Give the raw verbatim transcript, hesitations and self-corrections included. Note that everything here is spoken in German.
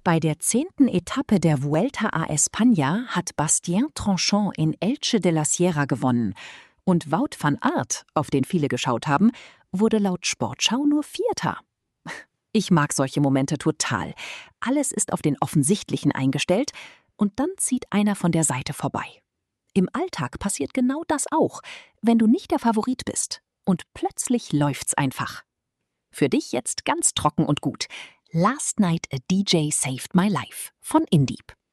Bei der zehnten Etappe der Vuelta a España hat Bastien Tranchant in Elche de la Sierra gewonnen. Und Wout van Aert, auf den viele geschaut haben, wurde laut Sportschau nur Vierter. Ich mag solche Momente total. Alles ist auf den Offensichtlichen eingestellt und dann zieht einer von der Seite vorbei. Im Alltag passiert genau das auch, wenn du nicht der Favorit bist. Und plötzlich läuft's einfach. Für dich jetzt ganz trocken und gut. Last Night a D J Saved My Life von Indeep.